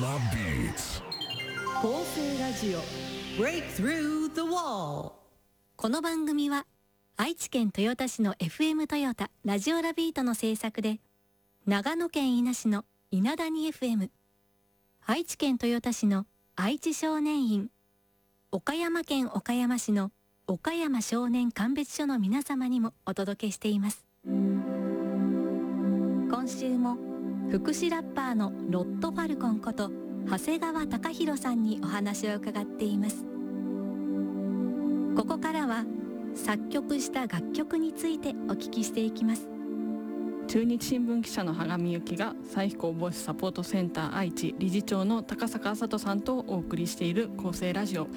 Love Beats 構成ラジオ Break Through the Wall。 この番組は愛知県豊田市の FM トヨタラジオラビートの制作で、長野県伊那市の稲谷 FM、 愛知県豊田市の愛知少年院、岡山県岡山市の岡山少年鑑別所の皆様にもお届けしています。今週も福祉ラッパーのロットファルコンこと長谷川貴弘さんにお話を伺っています。ここからは作曲した楽曲についてお聞きしていきます。 中日新聞記者の羽上由紀が再飛行防止サポートセンター愛知理事長の高坂麻人さんとお送りしている構成ラジオ